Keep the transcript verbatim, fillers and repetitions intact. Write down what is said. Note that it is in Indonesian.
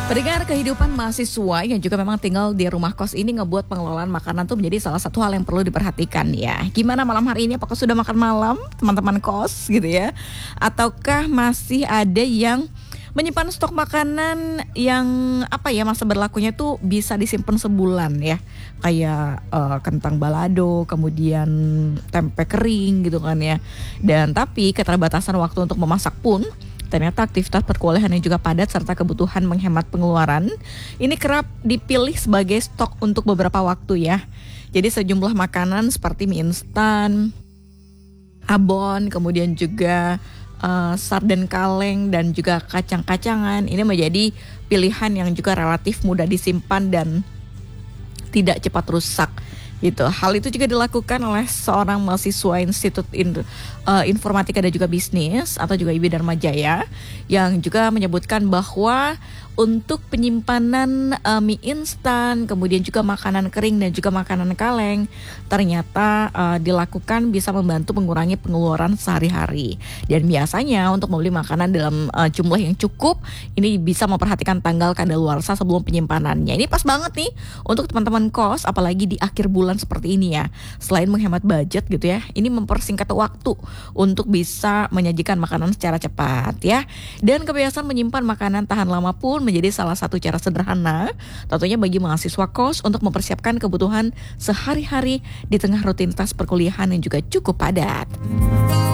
Pendengar, kehidupan mahasiswa yang juga memang tinggal di rumah kos ini ngebuat pengelolaan makanan tuh menjadi salah satu hal yang perlu diperhatikan ya. Gimana malam hari ini? Apakah sudah makan malam teman-teman kos gitu ya? Ataukah masih ada yang menyimpan stok makanan yang apa ya, masa berlakunya tuh bisa disimpan sebulan ya? Kayak uh, kentang balado, kemudian tempe kering gitu kan ya. Dan tapi keterbatasan waktu untuk memasak pun ternyata aktivitas perkuliahan yang juga padat serta kebutuhan menghemat pengeluaran ini kerap dipilih sebagai stok untuk beberapa waktu ya. Jadi sejumlah makanan seperti mie instan, abon, kemudian juga uh, sarden kaleng dan juga kacang-kacangan ini menjadi pilihan yang juga relatif mudah disimpan dan tidak cepat rusak gitu. Hal itu juga dilakukan oleh seorang mahasiswa Institut In, uh, Informatika dan juga Bisnis atau juga I B Dharma Jaya yang juga menyebutkan bahwa untuk penyimpanan uh, mie instan, kemudian juga makanan kering dan juga makanan kaleng ternyata uh, dilakukan bisa membantu mengurangi pengeluaran sehari-hari. Dan biasanya untuk membeli makanan dalam uh, jumlah yang cukup ini bisa memperhatikan tanggal kadaluarsa sebelum penyimpanannya. Ini pas banget nih untuk teman-teman kos, apalagi di akhir bulan seperti ini ya. Selain menghemat budget gitu ya, ini mempersingkat waktu untuk bisa menyajikan makanan secara cepat ya. Dan kebiasaan menyimpan makanan tahan lama pun menjadi salah satu cara sederhana tentunya bagi mahasiswa kos untuk mempersiapkan kebutuhan sehari-hari di tengah rutinitas perkuliahan yang juga cukup padat.